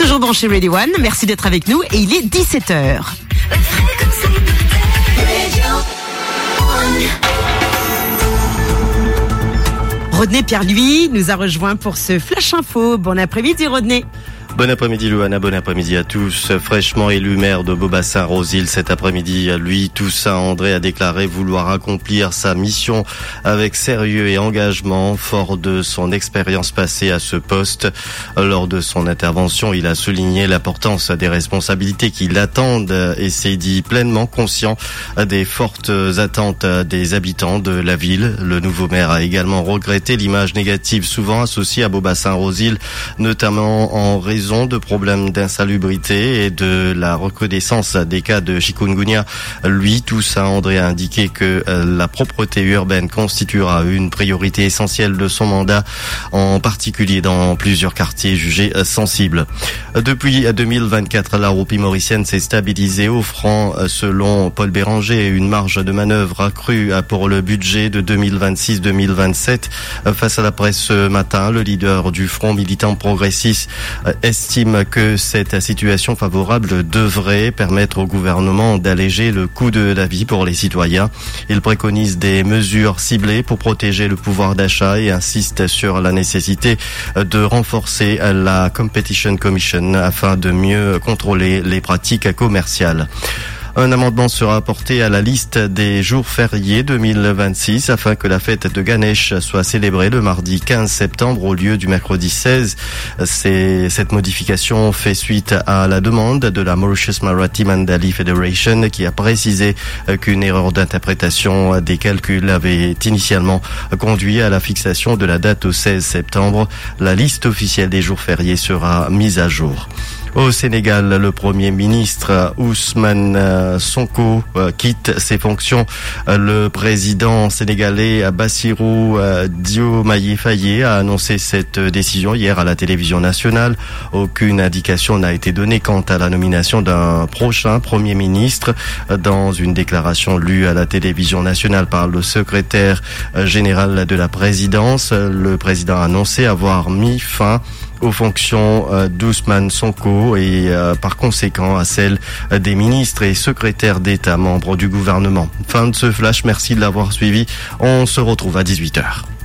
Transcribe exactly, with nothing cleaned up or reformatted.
toujours branché Radio One. Merci d'être avec nous et il est dix-sept heures. Rodney Pierre-Louis nous a rejoint pour ce Flash Info. Bon après-midi Rodney. Bon après-midi Louana, bon après-midi à tous. Fraîchement élu maire de Beaubassin-Rosil cet après-midi, lui, Toussaint André a déclaré vouloir accomplir sa mission avec sérieux et engagement, fort de son expérience passée à ce poste. Lors de son intervention, il a souligné l'importance des responsabilités qui l'attendent et s'est dit pleinement conscient des fortes attentes des habitants de la ville. Le nouveau maire a également regretté l'image négative souvent associée à Beaubassin-Rosil, notamment en raison de problèmes d'insalubrité et de la recrudescence des cas de chikungunya. Lui, Toussaint André a indiqué que la propreté urbaine constituera une priorité essentielle de son mandat, en particulier dans plusieurs quartiers jugés sensibles. Depuis deux mille vingt-quatre, la roupie mauricienne s'est stabilisée, offrant, selon Paul Béranger, une marge de manœuvre accrue pour le budget de deux mille vingt-six deux mille vingt-sept. Face à la presse ce matin, le leader du Front militant progressiste estime que cette situation favorable devrait permettre au gouvernement d'alléger le coût de la vie pour les citoyens. Il préconise des mesures ciblées pour protéger le pouvoir d'achat et insiste sur la nécessité de renforcer la Competition Commission afin de mieux contrôler les pratiques commerciales. Un amendement sera apporté à la liste des jours fériés deux mille vingt-six afin que la fête de Ganesh soit célébrée le mardi quinze septembre au lieu du mercredi seize. C'est, cette modification fait suite à la demande de la Mauritius Maritime and Daily Federation qui a précisé qu'une erreur d'interprétation des calculs avait initialement conduit à la fixation de la date au seize septembre. La liste officielle des jours fériés sera mise à jour. Au Sénégal, le Premier ministre Ousmane Sonko quitte ses fonctions. Le président sénégalais Bassirou Diomaye Faye a annoncé cette décision hier à la télévision nationale. Aucune indication n'a été donnée quant à la nomination d'un prochain Premier ministre. Dans une déclaration lue à la télévision nationale par le secrétaire général de la présidence, le président a annoncé avoir mis fin aux fonctions d'Ousmane Sonko et euh, par conséquent à celles des ministres et secrétaires d'État membres du gouvernement. Fin de ce flash, merci de l'avoir suivi. On se retrouve à dix-huit heures.